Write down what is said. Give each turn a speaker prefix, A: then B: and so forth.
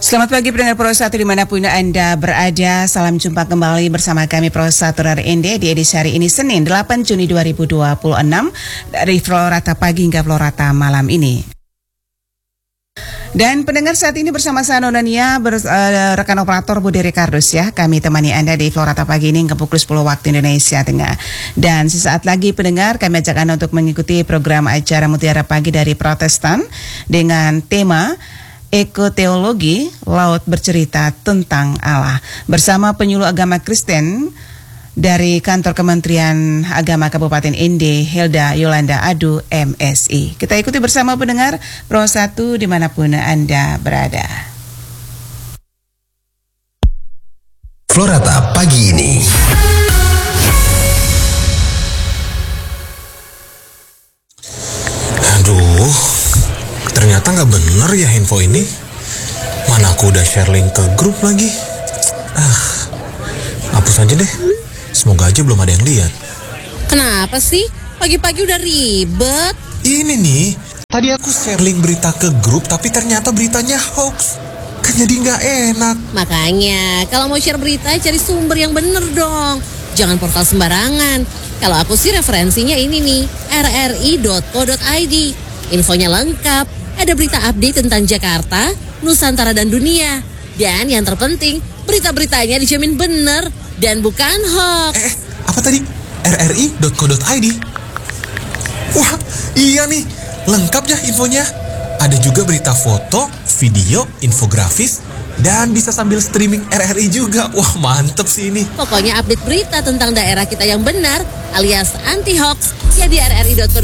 A: Selamat pagi pendengar Pro 1 dimanapun Anda berada. Salam jumpa kembali bersama kami Pro 1 dari ND di edisi hari ini Senin 8 Juni 2026 dari Florata pagi hingga Florata malam ini. Dan pendengar saat ini bersama saya Nonania, rekan operator Budi Rikardus ya. Kami temani Anda di Florata pagi ini hingga pukul 10 waktu Indonesia Tengah. Dan sesaat lagi pendengar kami ajak Anda untuk mengikuti program acara Mutiara Pagi dari Protestan dengan tema Ekoteologi, Laut Bercerita Tentang Allah. Bersama penyuluh agama Kristen dari Kantor Kementerian Agama Kabupaten ND, Hilda Yolanda Adu, MSI. Kita ikuti bersama pendengar Pro 1 dimanapun Anda berada.
B: Florata pagi ini.
C: Aduh, ternyata nggak bener ya info ini. Mana aku udah share link ke grup lagi. Hapus aja deh. Semoga aja belum ada yang lihat.
D: Kenapa sih? Pagi-pagi udah ribet.
C: Ini nih, tadi aku share link berita ke grup tapi ternyata beritanya hoax. Kan jadi nggak enak.
D: Makanya, kalau mau share berita cari sumber yang bener dong. Jangan portal sembarangan. Kalau aku sih referensinya ini nih, rri.co.id. Infonya lengkap. Ada berita update tentang Jakarta, Nusantara dan dunia. Dan yang terpenting, berita-beritanya dijamin bener dan bukan hoax.
C: Apa tadi? rri.co.id. Wah, iya nih. Lengkap ya infonya. Ada juga berita foto, video, infografis, dan bisa sambil streaming RRI juga. Wah, mantep sih ini.
D: Pokoknya update berita tentang daerah kita yang benar alias anti hoax ya di rri.co.id.